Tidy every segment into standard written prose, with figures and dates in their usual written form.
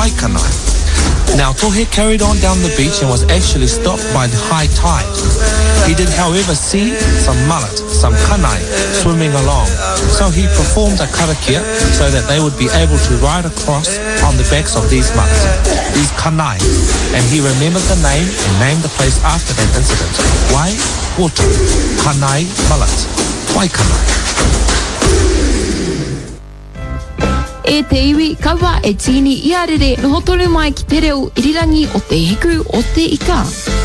Waikanai. Now, Tohe carried on down the beach and was actually stopped by the high tide. He did, however, see some mullet, some kanai, swimming along. So he performed a karakia so that they would be able to ride across on the backs of these mullet, these kanai. And he remembered the name and named the place after that incident. Wai Water, Kanai Mullet, Waikanai. E te iwi, kaua e tini iarere noho tonu mai ki te reo irirangi o te hiku o te ika.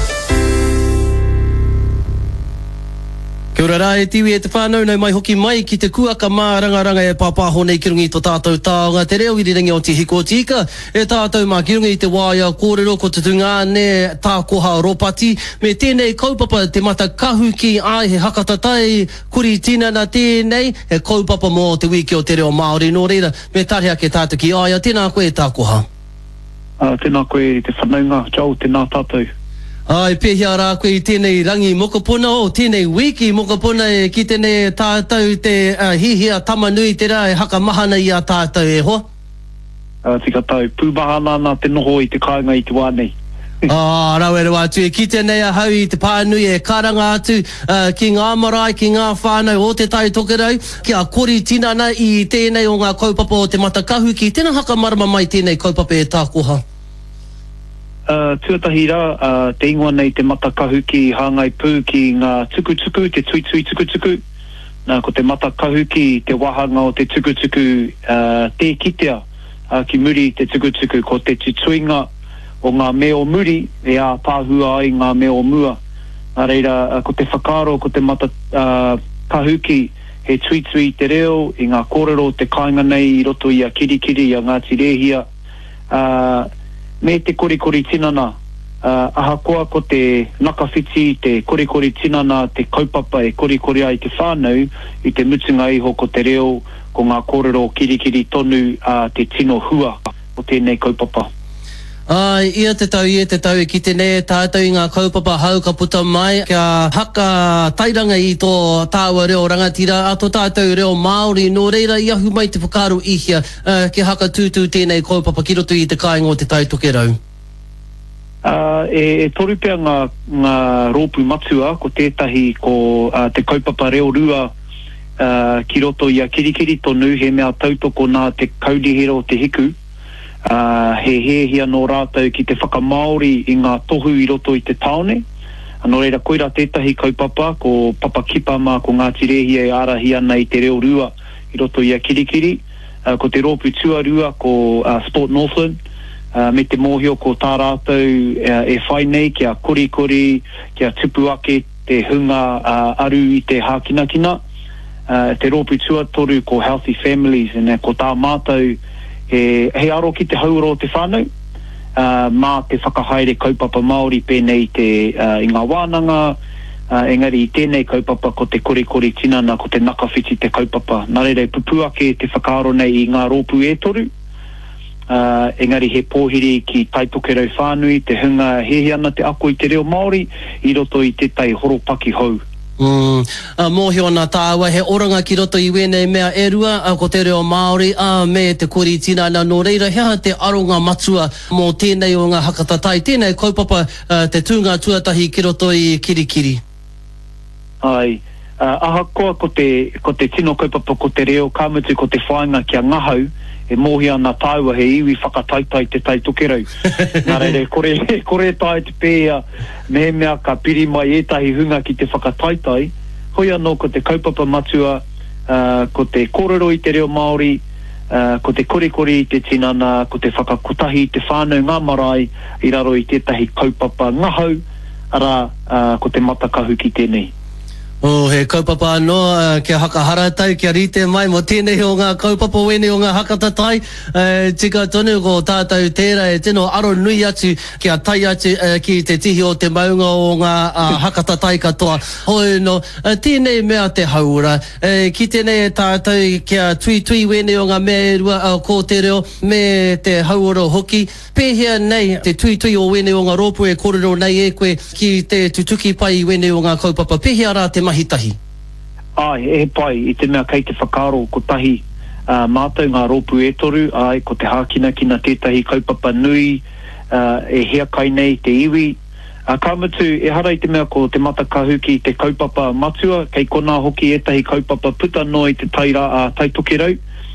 Kia ora rā e tiwi e te whānau nei mai hoki mai ki te kuaka mā rangaranga e pāpāho nei ki rungi tō tātou tāonga te reo irirangi o te hiku o te ika. E tātou mā ki rungi te wāia kōrero ko te tunga ne tākoha ropati. Me tēnei kaupapa te mata kahu ki ai he hakatatai kuri tinana tēnei he kaupapa mō te wiki o te reo Māori nō reira. Me tarhea ke tātou ki aia. Tēnā koe tākoha. Tēnā koe te whanaunga. Tau tēnā tātou. Ai, pēhia rā koe i tēnei rangi mokopuna o tēnei wiki mokopuna e ki tēnei tātou te hihia tamanui te rā e haka mahana i a tātou e hoa? Tika tau, pūmahana nā te noho i te kāinga i te wānei. Raweru atu e ki tēnei a hau i te pānui e karanga atu ki ngā marae, ki ngā whānau o te tai tokerau, ki a kori tinana i tēnei o ngā kaupapa o te matakahu ki tēnā haka marama mai tēnei kaupapa e tākoha. Tuatahi rā, te ingoa nei te matakahu ki hāngai pū ki ngā tukutuku, te tuitui tukutuku. Nā, ko te matakahu ki te wahanga o te tukutuku te kitea ki muri te tukutuku, ko te tutuinga o ngā meo muri, e a pāhua ai ngā meo mua. Nā reira, ko te whakaro, ko te matakahu ki he tuitui te reo, i ngā kōrero te kāinga nei i roto i a kirikiri, i a Ngāti Rehia. Me te korikori tinana, ahakoa ko te nakawhiti, te korikori tinana, te kaupapa e korikori ai te whānau, i te mutunga iho ko te reo, ko ngā kōrero kirikiri tonu te tino hua o tēnei kaupapa. Ia te tau e ki tēnei tātou i ngā kaupapa hau ka puta mai, kia haka tairanga i tō tāua reo rangatira, a tō tātou reo Māori nō reira, i ahu mai te whakaro ihia, ki haka tūtū tēnei kaupapa ki roto i te kāinga o te tai tokerau. E toru pia ngā rōpu matua, ko tētahi ko te kaupapa reo rua ki roto i a kirikiri tonu, he mea tautoko nā te kaurihero o te hiku. He hehia nō rātou ki te whakamaori i ngā tohu i roto i te taone. Nō reira koira tētahi kaupapa, ko Papa Kipama, ko Ngāti Rehia e arahia nei te reo rua i roto i a kirikiri. Ko te rōpu tuarua, ko Sport Northland, me te mōhio ko tā rātou e whai nei kia korikori, kia tupu ake te hunga aru i te hākinakina. Te rōpu tuatoru ko Healthy Families, ko tā mātou he aro ki te hauro o te whānau, mā te whakahaere kaupapa Māori pēnei i ngā wānanga, engari i tēnei kaupapa ko te korikori tinana, ko te nakawhiti te kaupapa. Nā reira pupuake te whakaaro nei i ngā rōpu e toru, engari he pōhiri ki taipokerau whānui, te hunga hehiana te ako i te reo Māori, i roto i te tai horopaki hau. Mōhio nā tāua, he oranga ki roto i wēnei mea e rua, ko te reo Māori, me te kori tinana nō reira, hea te aronga matua mō tēnei o ngā hakatatai, tēnei kaupapa te tūnga tuatahi ki roto i kirikiri. Ai, ahakoa ko te tino kaupapa ko te reo, kāmutu ko te whāinga kia ngahau, e mōhia nā tāua he iwi whakataitai te tai tokerau. Nā reire, kore tai te pēia, me mea ka piri mai etahi hunga ki te whakataitai, hoi anō ko te kaupapa matua, ko te kōrero i te reo Māori, ko te korikori i te tinana, ko te whakakotahi i te whānau ngā marae, i raro i tētahi kaupapa ngahau, ara ko te matakahu ki tēnei. He kaupapa anō, kia haka haratau, kia rite mai, mo tēnei o ngā kaupapa wene o ngā hakatatai, tika tonu ko tātou tērā e tino aro nui atu, kia tai atu ki te tihi o te maunga o ngā hakatatai katoa. Hoi no, tēnei mea te haura, ki tēnei tātou kia tui wene o ngā mea rua ko te reo, me te haura hoki, pēhea nei te tui o wene o ngā rōpu e kōrero nei e koe ki te tutuki pai wene o ngā kaupapa, pēhea rā te mahitahi. Ai, e pai, i te mea kei te whakaro ko tahi mātou ngā rōpu e toru, ai ko te hākina kina tētahi kaupapa nui, e hea kai nei te iwi. Ka mutu, e hara i te mea ko te matakahu ki te kaupapa matua, kei kona hoki etahi kaupapa puta no i te taitokerau,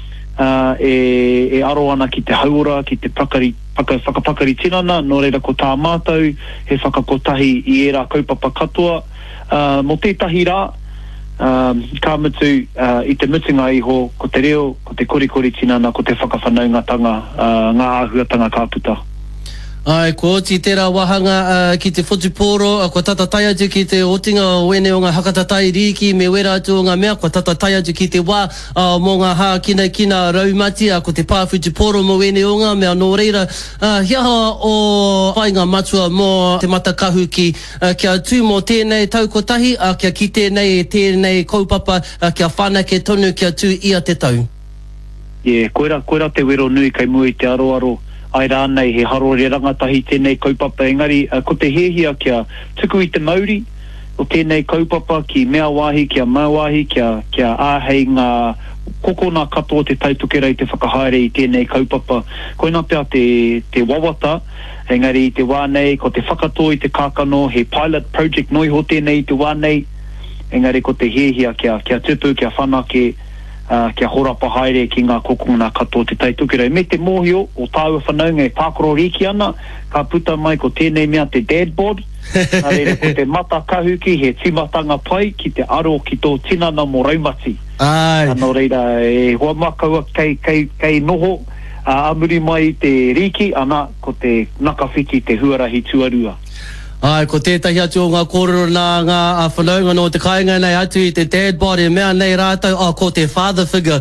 e aro ana ki te hauora, ki te whakapakari tinana, no reira ko tā mātou, he whakakotahi i era kaupapa katoa, mo tētahi rā, ka mutu i te mutunga iho, ko te reo, ko te korikori tinana, ko te whakawhanaungatanga, ngā ahuatanga ka puta. Ai, ko oti tērā wahanga ki te whotiporo, ko tata tai atu ki te otinga o ene o ngā hakatatai riki me wera atu o ngā mea, ko tata tai atu ki te wā mō ngā hā kina raumati, ko te pā whotiporo mo ene o ngā mea nō reira. Hiaha o whainga matua mō te matakahu kia tū mō tēnei taukotahi, kia ki tēnei kaupapa, kia whanake tonu kia tū ia te tau. Koera te wero nui kai mui te aroaro. Ai rānei he harore rangatahi tēnei kaupapa engari, ko te hehia kia tuku i te mauri o tēnei kaupapa ki mea wāhi, kia mauahi, kia āhei ngā kokona katoa te tautukera i te whakahaere i tēnei kaupapa. Koina pia te wawata, engari i te wānei, ko te whakatoa i te kākano, he pilot project noi ho tēnei i te wānei, engari ko te hehia kia tupu, kia whanake, kia horapa haere ki ngā kokona katoa te taitukera. Me te mōhio o tāua whanaunga e pākoro riki ana, ka puta mai ko tēnei mea te dad bod, reira ko te mata kahuki he timatanga pai ki te aro ki tō tinana mo raumati. Ano reira e hoa makaua kei noho amuri mai te riki ana ko te nakawhiti te huarahi tuarua. Ai, ko tētahi atu o ngā kōrero nā ngā whanaunga no te kāinga nei atu i te dad bod e mea nei rātou, ko te father figure.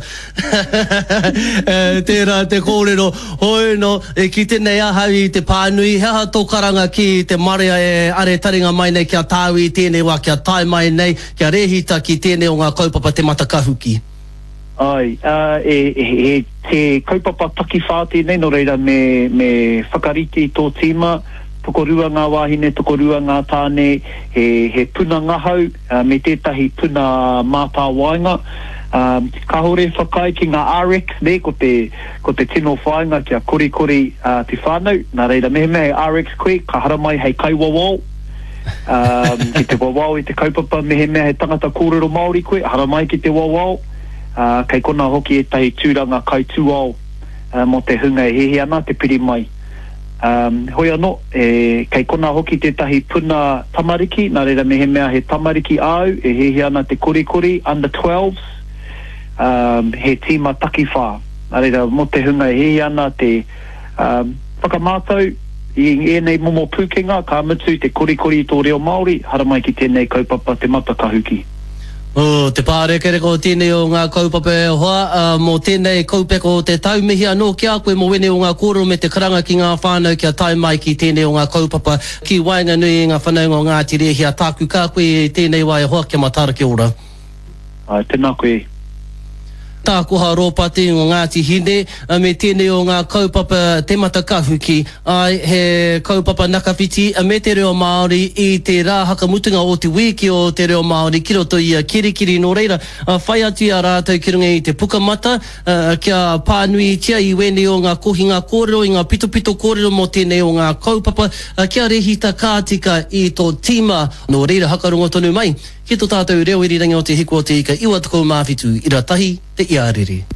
Tērā te kōrero, hoi no, ki tēnei ahau i te pānui, hea tō karanga ki te marea e are taringa mai nei kia tāu i tēnei wā, kia tai mai nei, kia rehita ki tēnei o ngā kaupapa te matakahuki. Ai, te kaupapa taki whāti nei no reira me whakariti tō tīma, tokorua ngā wāhine, tokorua ngā tāne, he puna ngahau, me tētahi puna mātā wainga. Ka hore whakai ki ngā RX, ne, ko te tino whainga kia korikori te whānau. Nā reira mehe RX koe, ka hara mai hei kai wawau. Ki te wawau i te kaupapa, mehe he tangata kōrero Māori koe, hara mai ki te wawau. Kei kona hoki e tahi tūranga kai tūau, mo te hunga e hehe ana, te piri mai. Hoi anō, kei kona hoki te tahi puna tamariki, nā reira mehe mea he tamariki au, e hehe ana te korikori, under 12s, he tīma taki whā. Nā reira mo te hunga e hehe ana te whakamātau, i enei momo pūkenga, ka mutu te korikori tō reo Māori, hara mai ki tēnei kaupapa te matakahuki. Te pārekereko tēnei o ngā kaupapa e hoa, mō tēnei kaupeko o te taumihi anō kia koe mo wene o ngā kōrero me te karanga ki ngā whānau kia tai mai ki tēnei o ngā kaupapa ki wainga nui ngā whanaunga o Ngāti Rehia tāku kā koe tēnei wai hoa kia matara kia ora. Tēnā koe. Tā koha rōpati o Ngāti Hine, me tēnei o ngā kaupapa te matakahuki, ai he kaupapa nakawhiti me te reo Māori i te rā hakamutunga o te wiki o te reo Māori ki roto i a kirikiri no reira. Whai atu a rātou ki runga i te pukamata, kia pānui tia i wene o ngā kohinga kōrero, i ngā pito kōrero mo tēnei o ngā kaupapa, kia rehita kātika i tō tīma no reira hakarongo tonu mai. Ki tō tātou reo irirangi o te hiko o te ika iwa tako mawhitu i ratahi te iarere.